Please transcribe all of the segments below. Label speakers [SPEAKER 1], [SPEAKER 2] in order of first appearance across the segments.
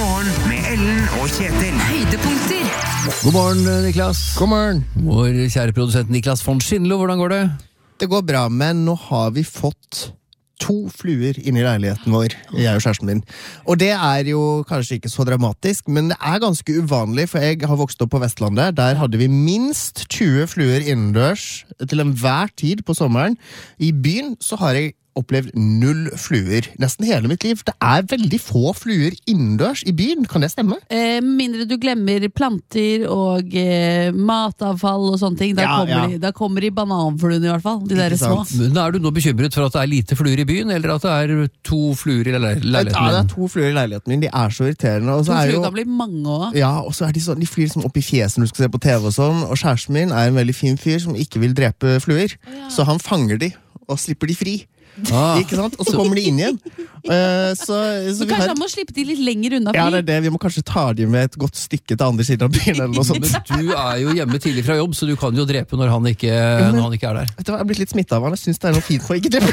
[SPEAKER 1] Morgen med Ellen og Kjetil.
[SPEAKER 2] Høydepunkter.
[SPEAKER 3] God morgen, Niklas.
[SPEAKER 4] God morgen.
[SPEAKER 3] Vår kjære produsent Niklas von Schindler, hvordan går det?
[SPEAKER 4] Det går bra, men nå har vi fått 2 fluer inn i leiligheten vår, jeg og kjæresten min. Og det er jo kanskje ikke så dramatisk, men det er ganske uvanlig, for jeg har vokst opp på Vestlandet. Der hadde vi minst 20 fluer innendørs til enhver tid på sommeren. I byen så har jeg opplevd 0 fluer nesten hele mitt liv. Det er veldig få fluer innendørs i byen, kan det stemme?
[SPEAKER 5] Mindre du glemmer planter og matavfall og sånne ting. Da kommer de bananfluene i hvert fall, de der små.
[SPEAKER 3] Men er du nå bekymret for at det er lite fluer i byen, eller at det er 2 fluer i leiligheten din?
[SPEAKER 4] Ja, det er 2 fluer i leiligheten min, de er så irriterende.
[SPEAKER 5] 2 fluer kan bli mange også.
[SPEAKER 4] Ja, og så er de flyr liksom opp i fjeset når du skal se på TV og sånn, og kjæresten min er en veldig fin fyr som ikke vil drepe fluer, så han fanger de og slipper de fri. Ikke sant? Og så kommer de inn igjen. Så
[SPEAKER 5] kanskje han må slippe de litt lenger unna fri?
[SPEAKER 4] Ja, det er det. Vi må kanskje ta de med et godt stykke til andre siden av byen eller noe sånt.
[SPEAKER 3] Men du er jo hjemme tidlig fra jobb, så du kan jo drepe når han ikke er der.
[SPEAKER 4] Vet du hva, jeg er blitt litt smittet av han. Jeg synes det er noe fint for å ikke drepe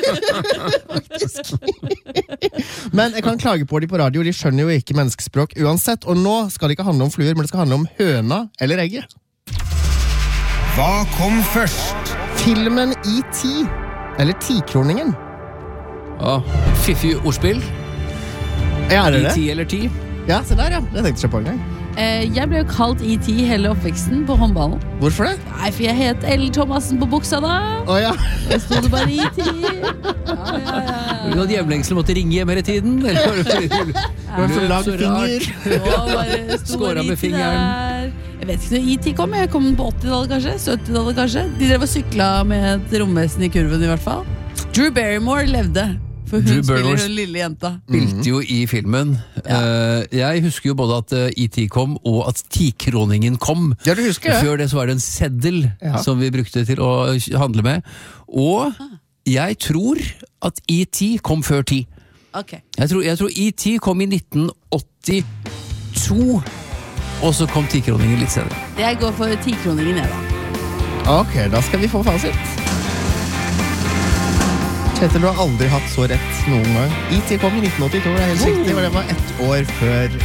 [SPEAKER 4] fluer. Men jeg kan klage på de på radio. De skjønner jo ikke menneskespråk uansett. Og nå skal det ikke handle om fluer, men det skal handle om høna eller egget.
[SPEAKER 1] Hva kom først?
[SPEAKER 4] Filmen E.T. Eller 10-kroningen.
[SPEAKER 3] Fiffig ordspill.
[SPEAKER 4] Ja, er det det?
[SPEAKER 3] E.T. eller 10?
[SPEAKER 4] Ja, se der, ja. Det tenkte jeg på en gang.
[SPEAKER 5] Jeg ble jo kalt E.T. hele oppveksten på håndballen.
[SPEAKER 4] Hvorfor det?
[SPEAKER 5] Nei, for jeg het Ellen Thomassen på buksa da.
[SPEAKER 4] Ja.
[SPEAKER 5] Da stod det bare E.T.
[SPEAKER 3] Du hadde hjemlengsel, måtte ringe hjem hele tiden? Eller
[SPEAKER 4] var for lang finger.
[SPEAKER 3] Skåret med fingeren.
[SPEAKER 5] Jeg vet ikke når E.T. kom. Jeg kom på 80-tallet kanskje, 70-tallet kanskje. De drev og sykla med et romvesen i kurven i hvert fall. Drew Barrymore levde, for hun spiller den lille jenta.
[SPEAKER 3] Spilte jo i filmen. Jeg husker jo både at E.T. kom, og at 10-kroningen kom.
[SPEAKER 4] Ja, du husker det.
[SPEAKER 3] Før det så var det en seddel som vi brukte til å handle med. Og jeg tror at E.T. kom før 10.
[SPEAKER 5] Okay.
[SPEAKER 3] Jeg tror E.T. kom i 1982. Og så kom 10-kroningen litt senere.
[SPEAKER 5] Jeg går for 10-kroningen jeg da.
[SPEAKER 4] Ok, da skal vi få fasit. Kjetil, du har aldri hatt så rett noen gang. E.T. kom i 1982, det er helt riktig, og det var 1 år før